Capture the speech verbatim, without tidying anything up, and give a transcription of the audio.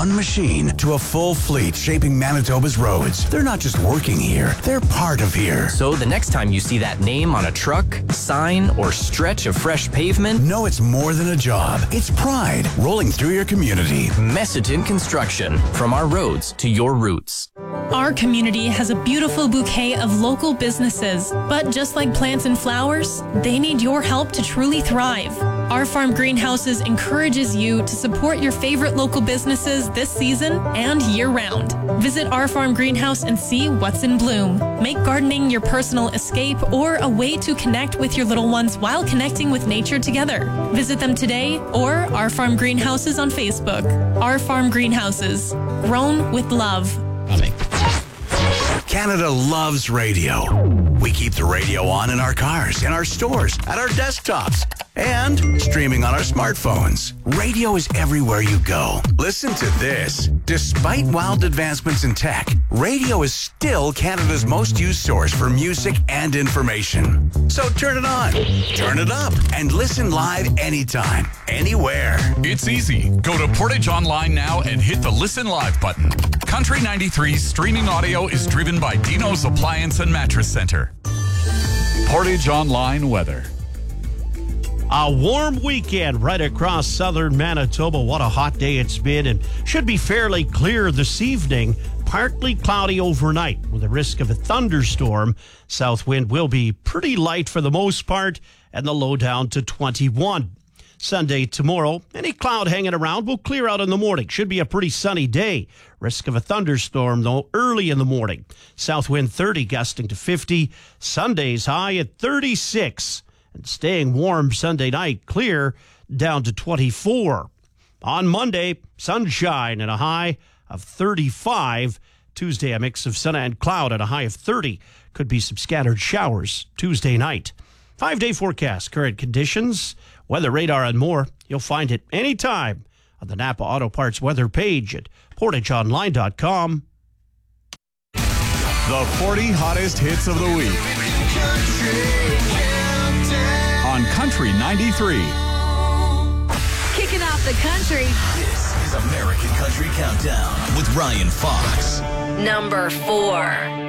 one machine to a full fleet shaping Manitoba's roads. They're not just working here, they're part of here. So the next time you see that name on a truck, sign, or stretch of fresh pavement, know it's more than a job. It's pride rolling through your community. Messagen Construction. From our roads to your roots. Our community has a beautiful bouquet of local businesses, but just like plants and flowers, they need your help to truly thrive. Our Farm Greenhouses encourages you to support your favorite local businesses this season and year-round. Visit Our Farm Greenhouse and see what's in bloom. Make gardening your personal escape or a way to connect with your little ones while connecting with nature together. Visit them today or Our Farm Greenhouses on Facebook. Our Farm Greenhouses, grown with love. Canada loves radio. We keep the radio on in our cars, in our stores, at our desktops, and streaming on our smartphones. Radio is everywhere you go. Listen to this. Despite wild advancements in tech, radio is still Canada's most used source for music and information. So turn it on, turn it up, and listen live anytime, anywhere. It's easy. Go to Portage Online now and hit the Listen Live button. Country ninety-three's streaming audio is driven by Dino's Appliance and Mattress Center. Portage Online weather. A warm weekend right across southern Manitoba. What a hot day it's been, and should be fairly clear this evening. Partly cloudy overnight with a risk of a thunderstorm. South wind will be pretty light for the most part, and the low down to twenty-one. Sunday tomorrow, any cloud hanging around will clear out in the morning. Should be a pretty sunny day. Risk of a thunderstorm, though, early in the morning. South wind thirty, gusting to fifty. Sunday's high at thirty-six. And staying warm Sunday night, clear down to twenty-four. On Monday, sunshine and a high of thirty-five. Tuesday, a mix of sun and cloud at a high of thirty. Could be some scattered showers Tuesday night. Five-day forecast, current conditions, weather radar, and more. You'll find it anytime on the Napa Auto Parts weather page at portage online dot com. The forty hottest hits of the week on Country ninety-three. Kicking off the country. This is American Country Countdown with Ryan Fox. Number four.